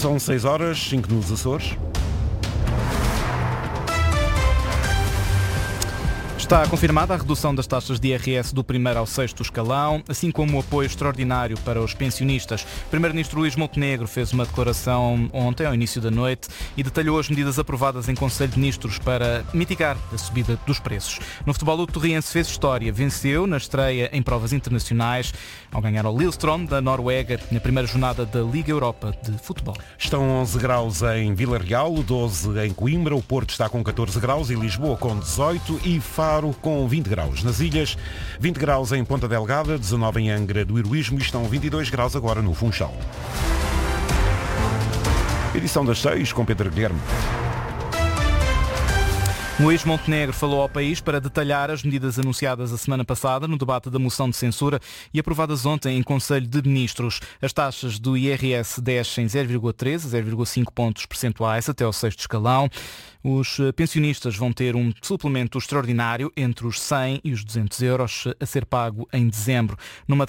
São 6 horas, 5 nos Açores. Está confirmada a redução das taxas de IRS do primeiro ao sexto escalão, assim como o apoio extraordinário para os pensionistas. O primeiro-ministro Luís Montenegro fez uma declaração ontem, ao início da noite, e detalhou as medidas aprovadas em Conselho de Ministros para mitigar a subida dos preços. No futebol, o Torriense fez história. Venceu na estreia em provas internacionais ao ganhar ao Lillestrøm da Noruega na primeira jornada da Liga Europa de Futebol. Estão 11 graus em Vila Real, 12 em Coimbra, o Porto está com 14 graus e Lisboa com 18 e Faro com 20 graus. Nas ilhas, 20 graus em Ponta Delgada, 19 em Angra do Heroísmo e estão 22 graus agora no Funchal. Edição das 6 com Pedro Guilherme. Luís Montenegro falou ao país para detalhar as medidas anunciadas a semana passada no debate da moção de censura e aprovadas ontem em Conselho de Ministros. As taxas do IRS descem 0,3 a 0,5 pontos percentuais até ao sexto escalão. Os pensionistas vão ter um suplemento extraordinário entre os 100 e os 200 euros a ser pago em dezembro. Numa